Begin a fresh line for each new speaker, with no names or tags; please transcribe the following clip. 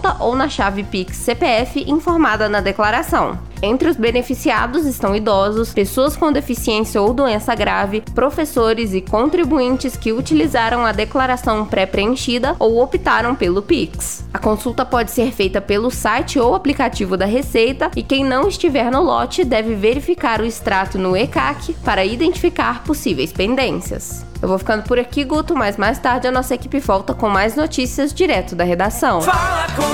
conta ou na chave Pix CPF informada na declaração. Entre os beneficiados estão idosos, pessoas com deficiência ou doença grave, professores e contribuintes que utilizaram a declaração pré-preenchida ou optaram pelo Pix. A consulta pode ser feita pelo site ou aplicativo da Receita e quem não estiver no lote deve verificar o extrato no ECAC para identificar possíveis pendências. Eu vou ficando por aqui, Guto, mas mais tarde a nossa equipe volta com mais notícias direto da redação.